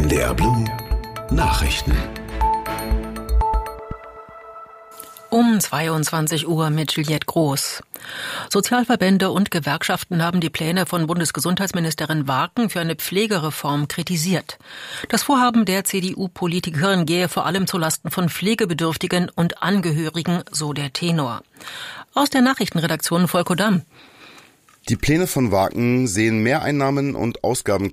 NDR Blue Nachrichten. Um 22 Uhr mit Juliette Groß. Sozialverbände und Gewerkschaften haben die Pläne von Bundesgesundheitsministerin Waken für eine Pflegereform kritisiert. Das Vorhaben der CDU-Politikerin gehe vor allem zulasten von Pflegebedürftigen und Angehörigen, so der Tenor. Aus der Nachrichtenredaktion Volker Damm. Die Pläne von Waken sehen Mehreinnahmen und Ausgaben